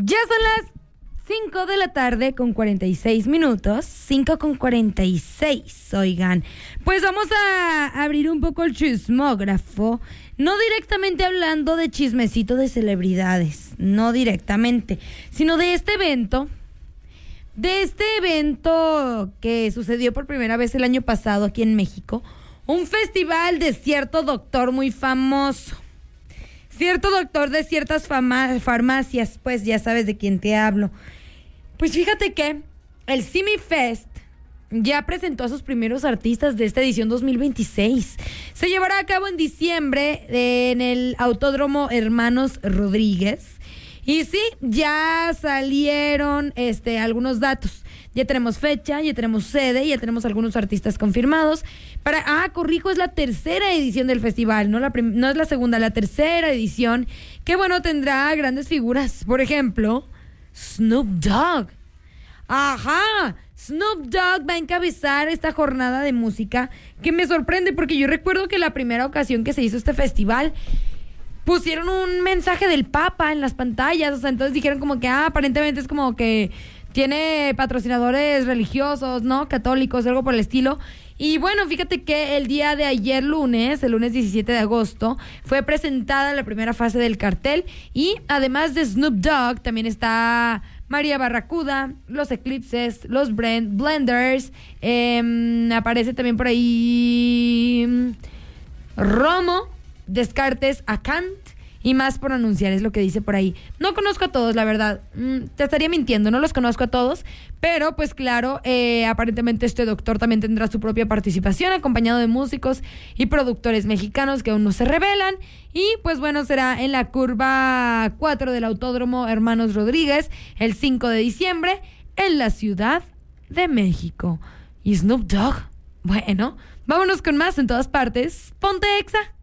Ya son las 5 de la tarde con 46 minutos. 5 con 46, oigan. Pues vamos a abrir un poco el chismógrafo. No directamente hablando de chismecito de celebridades. No directamente. Sino de este evento. De este evento que sucedió por primera vez el año pasado aquí en México. Un festival de cierto doctor muy famoso. Cierto doctor de ciertas farmacias, pues ya sabes de quién te hablo. Pues fíjate que el Simi Fest ya presentó a sus primeros artistas de esta edición 2026. Se llevará a cabo en diciembre en el Autódromo Hermanos Rodríguez. Y sí, ya salieron algunos datos. Ya tenemos fecha, ya tenemos sede, ya tenemos algunos artistas confirmados. Corrijo, es la tercera edición del festival, no es la segunda, la tercera edición. Que bueno, tendrá grandes figuras. Por ejemplo, Snoop Dogg. Ajá, Snoop Dogg va a encabezar esta jornada de música que me sorprende porque yo recuerdo que la primera ocasión que se hizo este festival pusieron un mensaje del Papa en las pantallas, o sea, entonces dijeron como que aparentemente es como que tiene patrocinadores religiosos, ¿no? Católicos, algo por el estilo. Y bueno, fíjate que el día de ayer el lunes 17 de agosto, fue presentada la primera fase del cartel y además de Snoop Dogg también está María Barracuda, Los Eclipses, Los Blenders, aparece también por ahí Romo, Descartes, Acant y más por anunciar, es lo que dice por ahí. No conozco a todos, la verdad, te estaría mintiendo, no los conozco a todos, pero pues claro, aparentemente este doctor también tendrá su propia participación, acompañado de músicos y productores mexicanos que aún no se revelan, y pues bueno, será en la curva 4 del Autódromo Hermanos Rodríguez, el 5 de diciembre, en la Ciudad de México. Y Snoop Dogg, bueno, vámonos con más en todas partes. Ponte Exa.